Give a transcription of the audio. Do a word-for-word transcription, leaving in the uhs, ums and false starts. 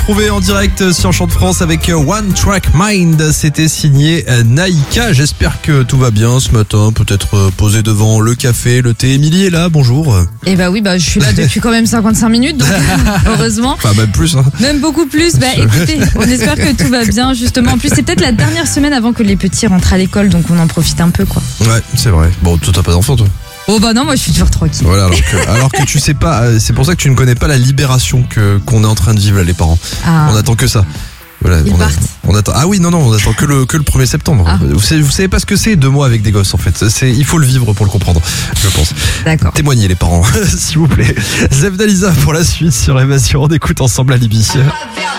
retrouver en direct sur Chant de France avec One Track Mind. C'était signé Naïka. J'espère que tout va bien ce matin. Peut-être posé devant le café, le thé. Émilie est là, bonjour. Eh bah oui, bah je suis là depuis quand même cinquante-cinq minutes, donc heureusement. Enfin, même plus. Hein. Même beaucoup plus. Bah écoutez, on espère que tout va bien justement. En plus, c'est peut-être la dernière semaine avant que les petits rentrent à l'école, donc on en profite un peu, quoi. Ouais, c'est vrai. Bon, toi t'as pas d'enfant, toi? Oh bah non, moi je suis toujours tranquille. Voilà, alors que, alors que tu sais pas, c'est pour ça que tu ne connais pas la libération que qu'on est en train de vivre là, les parents. Ah. On attend que ça. Voilà, Ils on, a, partent. on attend. Ah oui, non, non, on attend que le que le premier septembre. Ah. Vous savez, vous savez pas ce que c'est deux mois avec des gosses en fait. C'est, il faut le vivre pour le comprendre, je pense. D'accord. Témoignez les parents, s'il vous plaît. Zef Dalisa pour la suite sur Évasion. On écoute ensemble Alibi.